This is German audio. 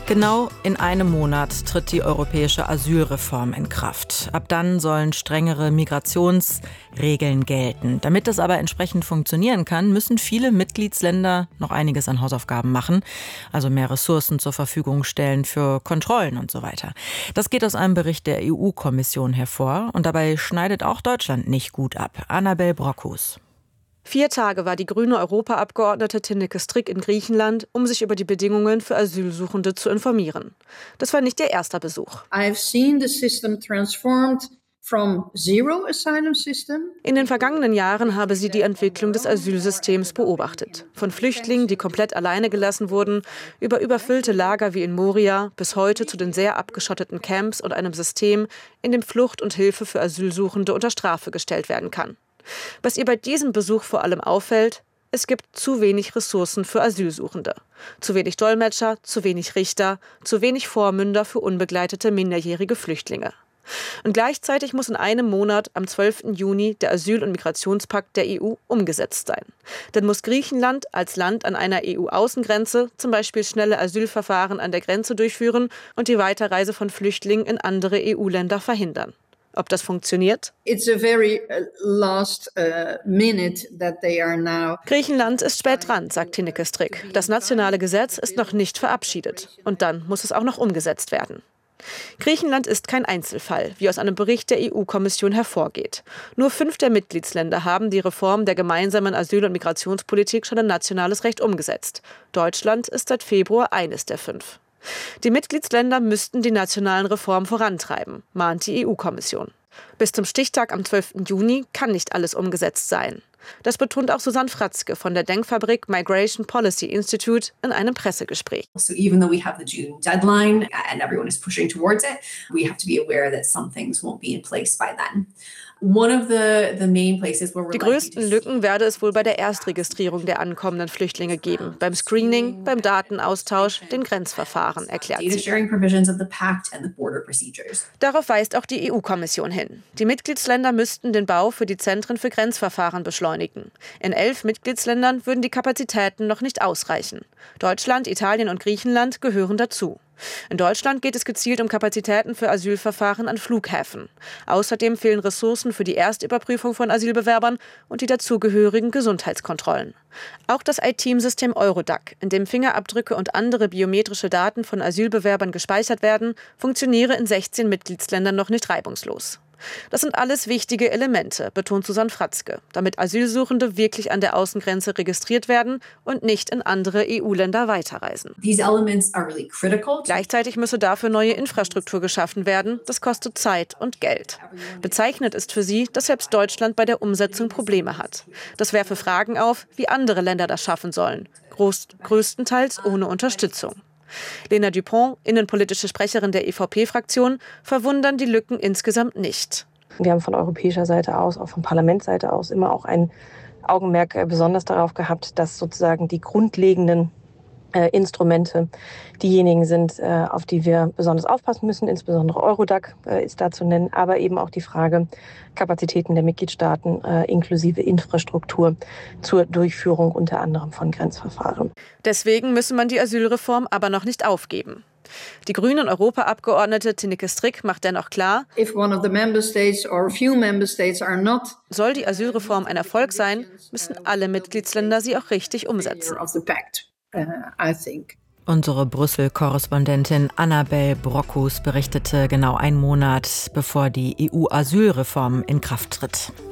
Genau in einem Monat tritt die europäische Asylreform in Kraft. Ab dann sollen strengere Migrationsregeln gelten. Damit das aber entsprechend funktionieren kann, müssen viele Mitgliedsländer noch einiges an Hausaufgaben machen. Also mehr Ressourcen zur Verfügung stellen für Kontrollen und so weiter. Das geht aus einem Bericht der EU-Kommission hervor. Und dabei schneidet auch Deutschland nicht gut ab. Annabel Brockhus. 4 Tage war die grüne Europaabgeordnete Tineke Strik in Griechenland, um sich über die Bedingungen für Asylsuchende zu informieren. Das war nicht ihr erster Besuch. In den vergangenen Jahren habe sie die Entwicklung des Asylsystems beobachtet. Von Flüchtlingen, die komplett alleine gelassen wurden, über überfüllte Lager wie in Moria, bis heute zu den sehr abgeschotteten Camps und einem System, in dem Flucht und Hilfe für Asylsuchende unter Strafe gestellt werden kann. Was ihr bei diesem Besuch vor allem auffällt: Es gibt zu wenig Ressourcen für Asylsuchende. Zu wenig Dolmetscher, zu wenig Richter, zu wenig Vormünder für unbegleitete minderjährige Flüchtlinge. Und gleichzeitig muss in einem Monat, am 12. Juni, der Asyl- und Migrationspakt der EU umgesetzt sein. Dann muss Griechenland als Land an einer EU-Außengrenze zum Beispiel schnelle Asylverfahren an der Grenze durchführen und die Weiterreise von Flüchtlingen in andere EU-Länder verhindern. Ob das funktioniert? Griechenland ist spät dran, sagt Tineke Strik. Das nationale Gesetz ist noch nicht verabschiedet. Und dann muss es auch noch umgesetzt werden. Griechenland ist kein Einzelfall, wie aus einem Bericht der EU-Kommission hervorgeht. Nur 5 der Mitgliedsländer haben die Reform der gemeinsamen Asyl- und Migrationspolitik schon in nationales Recht umgesetzt. Deutschland ist seit Februar eines der 5. Die Mitgliedsländer müssten die nationalen Reformen vorantreiben, mahnt die EU-Kommission. Bis zum Stichtag am 12. Juni kann nicht alles umgesetzt sein. Das betont auch Susanne Fratzke von der Denkfabrik Migration Policy Institute in einem Pressegespräch. So even though we have the June deadline and everyone is pushing towards it, we have to be aware that some things won't be in place by then. Die größten Lücken werde es wohl bei der Erstregistrierung der ankommenden Flüchtlinge geben, beim Screening, beim Datenaustausch, den Grenzverfahren, erklärt sie. Darauf weist auch die EU-Kommission hin. Die Mitgliedsländer müssten den Bau für die Zentren für Grenzverfahren beschleunigen. In 11 Mitgliedsländern würden die Kapazitäten noch nicht ausreichen. Deutschland, Italien und Griechenland gehören dazu. In Deutschland geht es gezielt um Kapazitäten für Asylverfahren an Flughäfen. Außerdem fehlen Ressourcen für die Erstüberprüfung von Asylbewerbern und die dazugehörigen Gesundheitskontrollen. Auch das IT-System Eurodac, in dem Fingerabdrücke und andere biometrische Daten von Asylbewerbern gespeichert werden, funktioniere in 16 Mitgliedsländern noch nicht reibungslos. Das sind alles wichtige Elemente, betont Susanne Fratzke, damit Asylsuchende wirklich an der Außengrenze registriert werden und nicht in andere EU-Länder weiterreisen. Gleichzeitig müsse dafür neue Infrastruktur geschaffen werden. Das kostet Zeit und Geld. Bezeichnend ist für sie, dass selbst Deutschland bei der Umsetzung Probleme hat. Das werfe Fragen auf, wie andere Länder das schaffen sollen. Größtenteils ohne Unterstützung. Lena Dupont, innenpolitische Sprecherin der EVP-Fraktion, verwundern die Lücken insgesamt nicht. Wir haben von europäischer Seite aus, auch von Parlamentsseite aus, immer auch ein Augenmerk besonders darauf gehabt, dass sozusagen die grundlegenden Instrumente diejenigen sind, auf die wir besonders aufpassen müssen. Insbesondere Eurodac ist da zu nennen, aber eben auch die Frage Kapazitäten der Mitgliedstaaten inklusive Infrastruktur zur Durchführung unter anderem von Grenzverfahren. Deswegen müsse man die Asylreform aber noch nicht aufgeben. Die grünen Europaabgeordnete Tineke Strik macht dennoch klar, soll die Asylreform ein Erfolg sein, müssen alle Mitgliedsländer sie auch richtig umsetzen. Unsere Brüssel-Korrespondentin Annabel Brockhus berichtete genau einen Monat, bevor die EU-Asylreform in Kraft tritt.